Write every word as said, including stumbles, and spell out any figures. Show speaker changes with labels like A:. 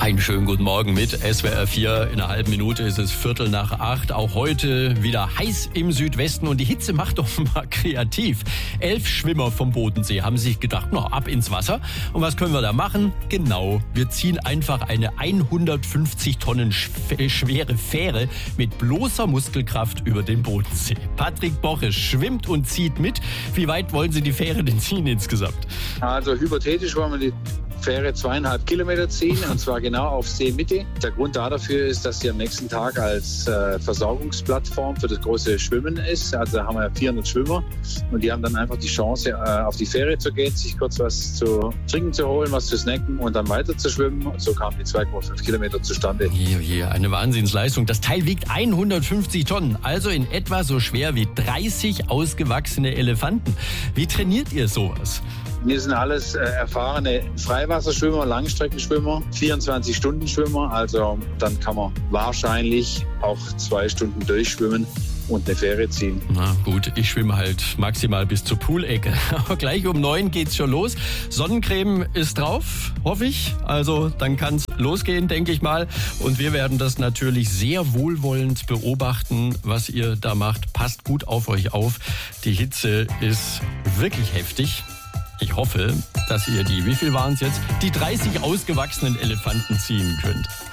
A: Einen schönen guten Morgen mit S W R vier. In einer halben Minute ist es Viertel nach acht. Auch heute wieder heiß im Südwesten und die Hitze macht doch mal kreativ. Elf Schwimmer vom Bodensee haben sich gedacht, noch ab ins Wasser. Und was können wir da machen? Genau, wir ziehen einfach eine hundertfünfzig Tonnen schwere Fähre mit bloßer Muskelkraft über den Bodensee. Patrick Boche schwimmt und zieht mit. Wie weit wollen Sie die Fähre denn ziehen insgesamt?
B: Also hypothetisch wollen wir die Fähre zweieinhalb Kilometer ziehen, und zwar genau auf Seemitte. Der Grund dafür ist, dass sie am nächsten Tag als äh, Versorgungsplattform für das große Schwimmen ist. Also haben wir vierhundert Schwimmer und die haben dann einfach die Chance, äh, auf die Fähre zu gehen, sich kurz was zu trinken zu holen, was zu snacken und dann weiter zu schwimmen. Und so kamen die zwei Komma fünf Kilometer zustande.
A: Hier, hier, eine Wahnsinnsleistung. Das Teil wiegt hundertfünfzig Tonnen, also in etwa so schwer wie dreißig ausgewachsene Elefanten. Wie trainiert ihr sowas?
B: Wir sind alles äh, erfahrene Freiwasserschwimmer, Langstreckenschwimmer, vierundzwanzig-Stunden-Schwimmer. Also dann kann man wahrscheinlich auch zwei Stunden durchschwimmen und eine Fähre ziehen.
A: Na gut, ich schwimme halt maximal bis zur Poolecke. Aber gleich um neun geht's schon los. Sonnencreme ist drauf, hoffe ich. Also dann kann's losgehen, denke ich mal. Und wir werden das natürlich sehr wohlwollend beobachten, was ihr da macht. Passt gut auf euch auf. Die Hitze ist wirklich heftig. Ich hoffe, dass ihr die, wie viel waren es jetzt, die dreißig ausgewachsenen Elefanten ziehen könnt.